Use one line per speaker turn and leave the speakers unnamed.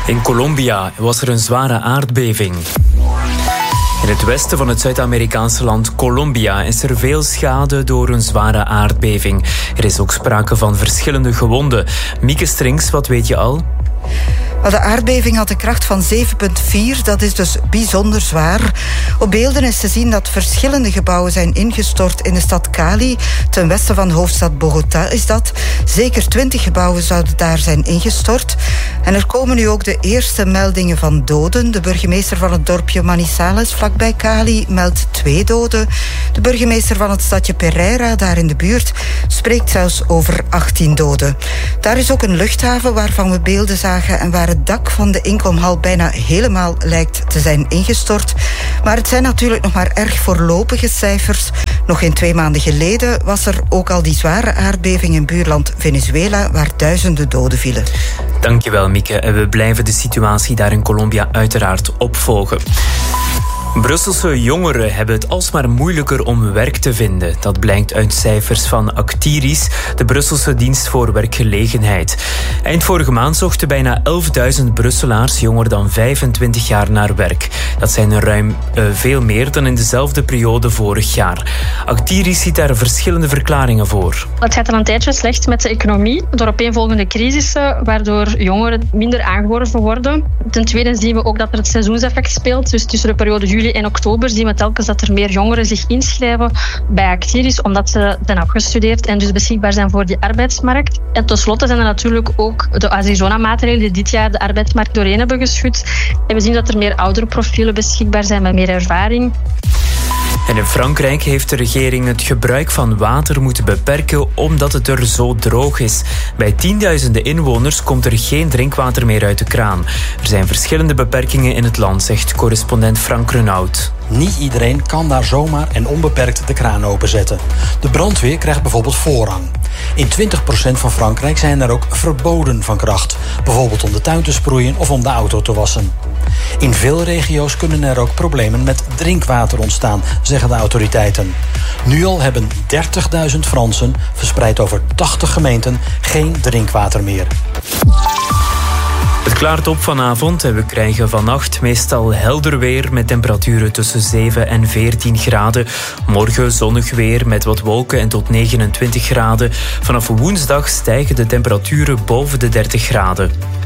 In Colombia was er een zware aardbeving. In het westen van het Zuid-Amerikaanse land Colombia is er veel schade door een zware aardbeving. Er is ook sprake van verschillende gewonden. Mieke Strings, wat weet je al?
De aardbeving had een kracht van 7,4. Dat is dus bijzonder zwaar. Op beelden is te zien dat verschillende gebouwen zijn ingestort in de stad Cali. Ten westen van de hoofdstad Bogota is dat. Zeker 20 gebouwen zouden daar zijn ingestort. En er komen nu ook de eerste meldingen van doden. De burgemeester van het dorpje Manizales, vlakbij Cali, meldt 2 doden. De burgemeester van het stadje Pereira, daar in de buurt, spreekt zelfs over 18 doden. Daar is ook een luchthaven waarvan we beelden zagen en waar het dak van de inkomhal bijna helemaal lijkt te zijn ingestort. Maar het zijn natuurlijk nog maar erg voorlopige cijfers. Nog geen 2 maanden geleden was er ook al die zware aardbeving in buurland Venezuela, waar duizenden doden vielen.
Dankjewel, Mieke. En we blijven de situatie daar in Colombia uiteraard opvolgen. Brusselse jongeren hebben het alsmaar moeilijker om werk te vinden. Dat blijkt uit cijfers van Actiris, de Brusselse dienst voor werkgelegenheid. Eind vorige maand zochten bijna 11.000 Brusselaars jonger dan 25 jaar naar werk. Dat zijn er ruim veel meer dan in dezelfde periode vorig jaar. Actiris ziet daar verschillende verklaringen voor.
Het gaat al een tijdje slecht met de economie, door opeenvolgende crisissen, waardoor jongeren minder aangeworven worden. Ten tweede zien we ook dat er het seizoenseffect speelt, dus tussen de periode juli en oktober zien we telkens dat er meer jongeren zich inschrijven bij Actiris, omdat ze zijn afgestudeerd en dus beschikbaar zijn voor die arbeidsmarkt. En tenslotte zijn er natuurlijk ook de Arizona-maatregelen die dit jaar de arbeidsmarkt doorheen hebben geschud. En we zien dat er meer oudere profielen beschikbaar zijn met meer ervaring.
En in Frankrijk heeft de regering het gebruik van water moeten beperken omdat het er zo droog is. Bij tienduizenden inwoners komt er geen drinkwater meer uit de kraan. Er zijn verschillende beperkingen in het land, zegt correspondent Frank Renaud.
Niet iedereen kan daar zomaar en onbeperkt de kraan openzetten. De brandweer krijgt bijvoorbeeld voorrang. In 20% van Frankrijk zijn er ook verboden van kracht. Bijvoorbeeld om de tuin te sproeien of om de auto te wassen. In veel regio's kunnen er ook problemen met drinkwater ontstaan, zeggen de autoriteiten. Nu al hebben 30.000 Fransen, verspreid over 80 gemeenten, geen drinkwater meer.
Het klaart op vanavond en we krijgen vannacht meestal helder weer met temperaturen tussen 7 en 14 graden. Morgen zonnig weer met wat wolken en tot 29 graden. Vanaf woensdag stijgen de temperaturen boven de 30 graden.